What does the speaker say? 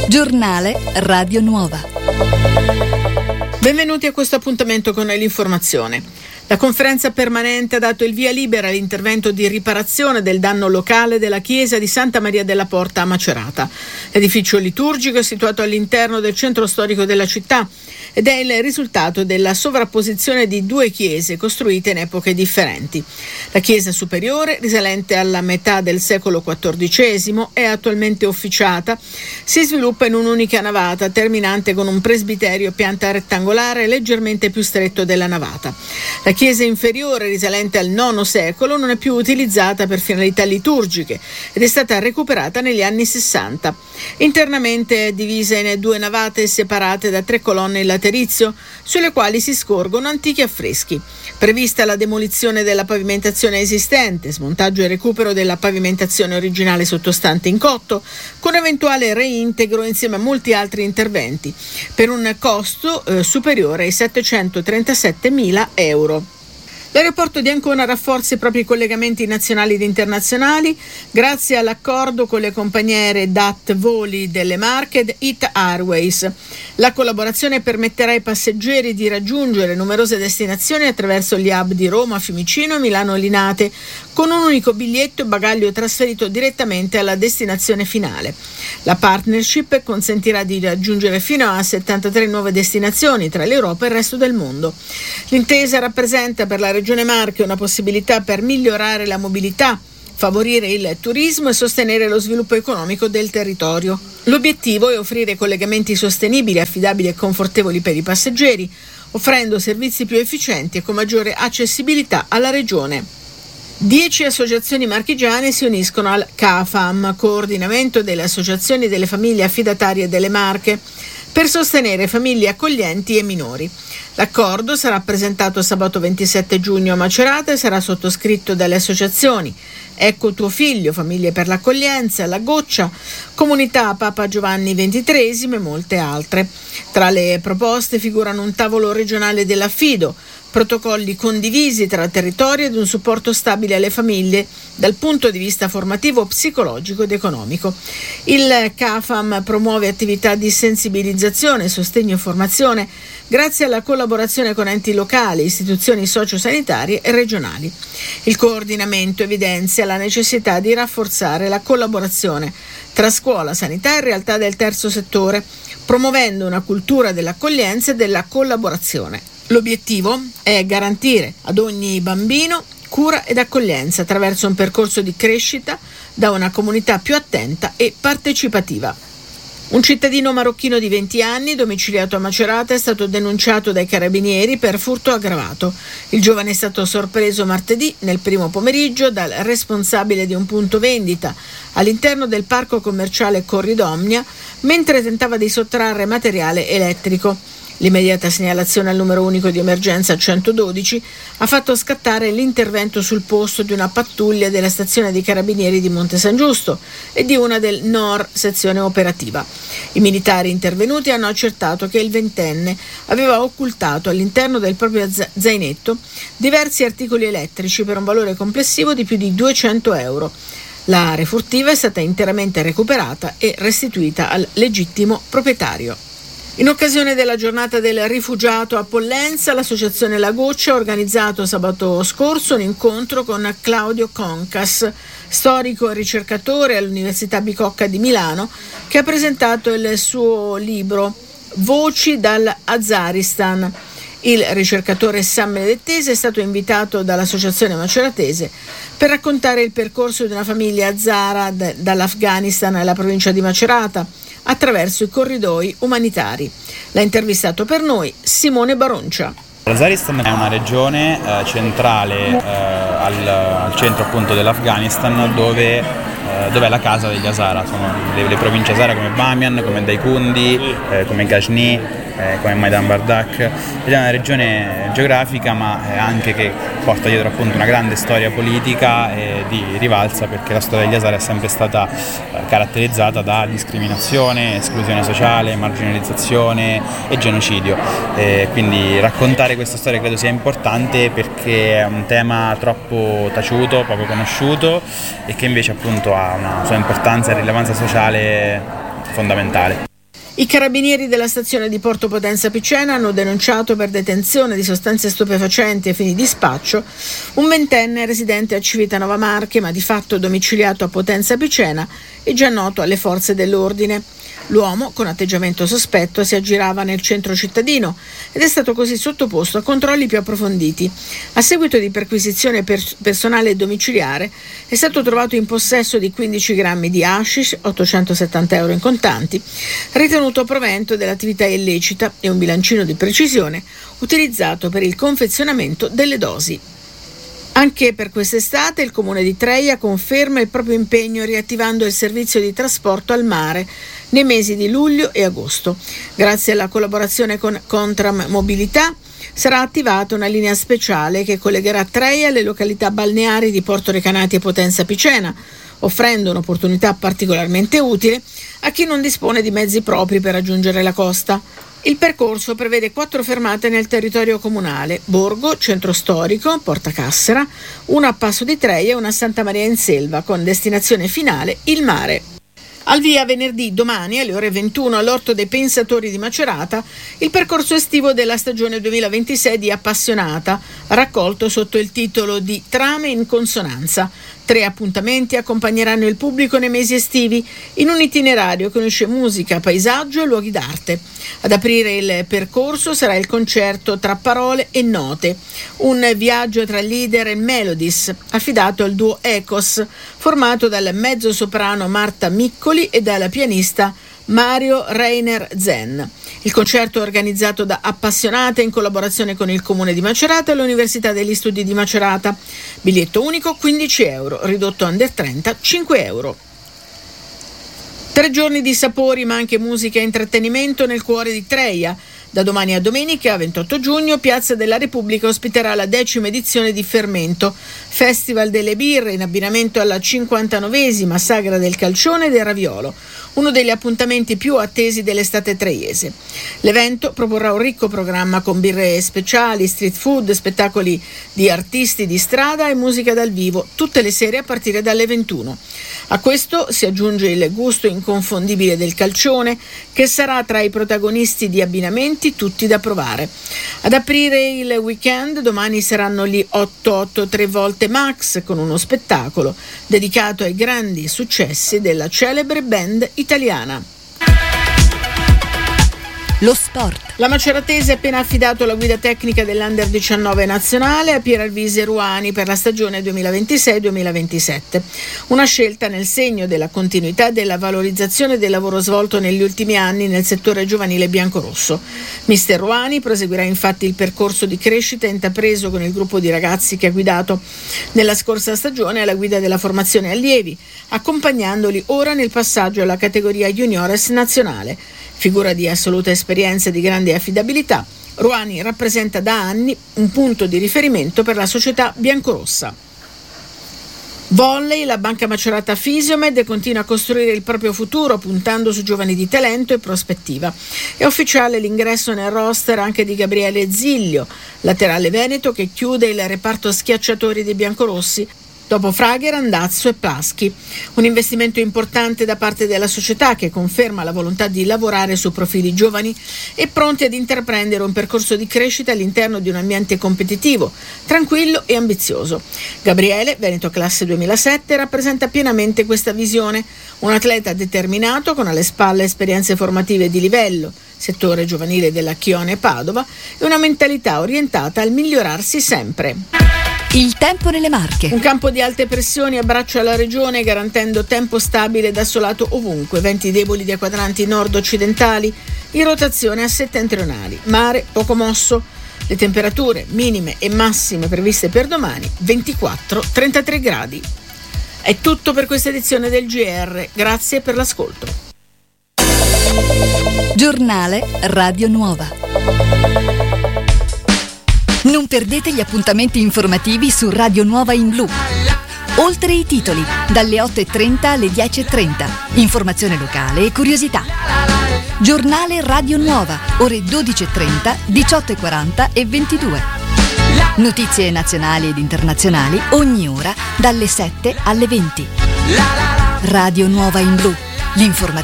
Giornale Radio Nuova. Benvenuti a questo appuntamento con l'informazione. La conferenza permanente ha dato il via libera all'intervento di riparazione del danno locale della chiesa di Santa Maria della Porta a Macerata. L'edificio liturgico è situato all'interno del centro storico della città ed è il risultato della sovrapposizione di due chiese costruite in epoche differenti. La chiesa superiore, risalente alla metà del secolo XIV, è attualmente officiata, si sviluppa in un'unica navata terminante con un presbiterio a pianta rettangolare leggermente più stretto della navata. La chiesa inferiore, risalente al IX secolo, non è più utilizzata per finalità liturgiche ed è stata recuperata negli anni 60. Internamente è divisa in due navate separate da tre colonne in laterizio, sulle quali si scorgono antichi affreschi. Prevista la demolizione della pavimentazione esistente, smontaggio e recupero della pavimentazione originale sottostante in cotto, con eventuale reintegro insieme a molti altri interventi, per un costo superiore ai 737.000 euro. L'aeroporto di Ancona rafforza i propri collegamenti nazionali ed internazionali grazie all'accordo con le compagnie DAT Voli delle Marche ed IT Airways. La collaborazione permetterà ai passeggeri di raggiungere numerose destinazioni attraverso gli hub di Roma, Fiumicino e Milano Linate, con un unico biglietto e bagaglio trasferito direttamente alla destinazione finale. La partnership consentirà di raggiungere fino a 73 nuove destinazioni tra l'Europa e il resto del mondo. L'intesa rappresenta per la Regione Marche una possibilità per migliorare la mobilità, favorire il turismo e sostenere lo sviluppo economico del territorio. L'obiettivo è offrire collegamenti sostenibili, affidabili e confortevoli per i passeggeri, offrendo servizi più efficienti e con maggiore accessibilità alla regione. 10 associazioni marchigiane si uniscono al CAFAM, coordinamento delle associazioni delle famiglie affidatarie delle Marche, per sostenere famiglie accoglienti e minori. L'accordo sarà presentato sabato 27 giugno a Macerata e sarà sottoscritto dalle associazioni Ecco tuo figlio, Famiglie per l'accoglienza, La Goccia, Comunità Papa Giovanni XXIII e molte altre. Tra le proposte figurano un tavolo regionale dell'affido, protocolli condivisi tra territori ed un supporto stabile alle famiglie dal punto di vista formativo, psicologico ed economico. Il CAFAM promuove attività di sensibilizzazione, sostegno e formazione grazie alla collaborazione con enti locali, istituzioni sociosanitarie e regionali. Il coordinamento evidenzia la necessità di rafforzare la collaborazione tra scuola, sanità e realtà del terzo settore, promuovendo una cultura dell'accoglienza e della collaborazione. L'obiettivo è garantire ad ogni bambino cura ed accoglienza attraverso un percorso di crescita da una comunità più attenta e partecipativa. Un cittadino marocchino di 20 anni, domiciliato a Macerata, è stato denunciato dai carabinieri per furto aggravato. Il giovane è stato sorpreso martedì nel primo pomeriggio dal responsabile di un punto vendita all'interno del parco commerciale Corridomnia mentre tentava di sottrarre materiale elettrico. L'immediata segnalazione al numero unico di emergenza 112 ha fatto scattare l'intervento sul posto di una pattuglia della stazione dei carabinieri di Monte San Giusto e di una del NOR sezione operativa. I militari intervenuti hanno accertato che il ventenne aveva occultato all'interno del proprio zainetto diversi articoli elettrici per un valore complessivo di più di 200 euro. La refurtiva è stata interamente recuperata e restituita al legittimo proprietario. In occasione della giornata del rifugiato a Pollenza, l'associazione La Goccia ha organizzato sabato scorso un incontro con Claudio Concas, storico e ricercatore all'Università Bicocca di Milano, che ha presentato il suo libro Voci dall'Azaristan. Il ricercatore San Benedettese è stato invitato dall'associazione maceratese per raccontare il percorso di una famiglia azara dall'Afghanistan alla provincia di Macerata attraverso i corridoi umanitari. L'ha intervistato per noi Simone Baroncia. L'Azaristan è una regione centrale al centro appunto dell'Afghanistan dove è la casa degli Hazara. Sono le province Hazara come Bamiyan, come Daikundi, come Ghazni, come Maidan Bardak. Ed è una regione geografica ma anche che porta dietro appunto una grande storia politica e di rivalsa, perché la storia degli Hazara è sempre stata caratterizzata da discriminazione, esclusione sociale, marginalizzazione e genocidio. Quindi raccontare questa storia credo sia importante perché è un tema troppo taciuto, poco conosciuto e che invece appunto ha una sua importanza e rilevanza sociale fondamentale. I carabinieri della stazione di Porto Potenza Picena hanno denunciato per detenzione di sostanze stupefacenti a fini di spaccio un ventenne residente a Civitanova Marche, ma di fatto domiciliato a Potenza Picena e già noto alle forze dell'ordine. L'uomo, con atteggiamento sospetto, si aggirava nel centro cittadino ed è stato così sottoposto a controlli più approfonditi. A seguito di perquisizione personale e domiciliare è stato trovato in possesso di 15 grammi di hashish, 870 euro in contanti, ritenuto provento dell'attività illecita, e un bilancino di precisione utilizzato per il confezionamento delle dosi. Anche per quest'estate il Comune di Treia conferma il proprio impegno riattivando il servizio di trasporto al mare nei mesi di luglio e agosto. Grazie alla collaborazione con Contram Mobilità sarà attivata una linea speciale che collegherà Treia alle località balneari di Porto Recanati e Potenza Picena, offrendo un'opportunità particolarmente utile a chi non dispone di mezzi propri per raggiungere la costa. Il percorso prevede 4 fermate nel territorio comunale: Borgo, Centro Storico, Porta Cassera, una a Passo di Treia e una a Santa Maria in Selva, con destinazione finale il mare. Al via venerdì, domani, alle ore 21 all'Orto dei Pensatori di Macerata, il percorso estivo della stagione 2026 di Appassionata, raccolto sotto il titolo di Trame in consonanza. 3 appuntamenti accompagneranno il pubblico nei mesi estivi in un itinerario che unisce musica, paesaggio e luoghi d'arte. Ad aprire il percorso sarà il concerto Tra parole e note, un viaggio tra leader e melodies affidato al duo Ecos, formato dal mezzosoprano Marta Miccoli e dal pianista Mario Reiner Zen. Il concerto è organizzato da Appassionate in collaborazione con il Comune di Macerata e l'Università degli Studi di Macerata. Biglietto unico 15 euro, ridotto under 30 5 euro. 3 giorni di sapori, ma anche musica e intrattenimento nel cuore di Treia. Da domani a domenica, 28 giugno, Piazza della Repubblica ospiterà la 10ª edizione di Fermento, Festival delle birre in abbinamento alla 59esima Sagra del Calcione e del Raviolo, uno degli appuntamenti più attesi dell'estate treiese. L'evento proporrà un ricco programma con birre speciali, street food, spettacoli di artisti di strada e musica dal vivo, tutte le sere a partire dalle 21. A questo si aggiunge il gusto inconfondibile del calcione, che sarà tra i protagonisti di abbinamenti tutti da provare. Ad aprire il weekend domani saranno gli 883 volte Max, con uno spettacolo dedicato ai grandi successi della celebre band italiana. Lo sport. La maceratese ha appena affidato la guida tecnica dell'Under 19 nazionale a Pier Alvise Ruani per la stagione 2026-2027. Una scelta nel segno della continuità e della valorizzazione del lavoro svolto negli ultimi anni nel settore giovanile biancorosso. Mister Ruani proseguirà infatti il percorso di crescita intrapreso con il gruppo di ragazzi che ha guidato nella scorsa stagione alla guida della formazione allievi, accompagnandoli ora nel passaggio alla categoria juniores nazionale. Figura di assoluta esperienza e di grande affidabilità, Ruani rappresenta da anni un punto di riferimento per la società biancorossa. Volley, la Banca Macerata Fisiomed continua a costruire il proprio futuro puntando su giovani di talento e prospettiva. È ufficiale l'ingresso nel roster anche di Gabriele Ziglio, laterale veneto che chiude il reparto schiacciatori dei biancorossi dopo Fraghe, Randazzo e Plaschi. Un investimento importante da parte della società che conferma la volontà di lavorare su profili giovani e pronti ad intraprendere un percorso di crescita all'interno di un ambiente competitivo, tranquillo e ambizioso. Gabriele, veneto classe 2007, rappresenta pienamente questa visione. Un atleta determinato con alle spalle esperienze formative di livello, settore giovanile della Chione Padova, e una mentalità orientata al migliorarsi sempre. Il tempo nelle Marche. Un campo di alte pressioni abbraccia la regione garantendo tempo stabile ed assolato ovunque, venti deboli dai quadranti nord-occidentali in rotazione a settentrionali, mare poco mosso. Le temperature minime e massime previste per domani 24-33 gradi. È tutto per questa edizione del GR, grazie per l'ascolto. Giornale Radio Nuova. Non perdete gli appuntamenti informativi su Radio Nuova in Blu. Oltre i titoli, dalle 8.30 alle 10.30. Informazione locale e curiosità. Giornale Radio Nuova, ore 12.30, 18.40 e 22. Notizie nazionali ed internazionali ogni ora dalle 7 alle 20. Radio Nuova in Blu. L'informazione